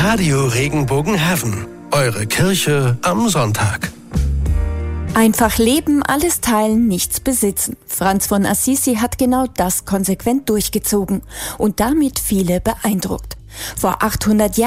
Radio Regenbogen Heaven. Eure Kirche am Sonntag. Einfach leben, alles teilen, nichts besitzen. Franz von Assisi hat genau das konsequent durchgezogen und damit viele beeindruckt. Vor 800 Jahren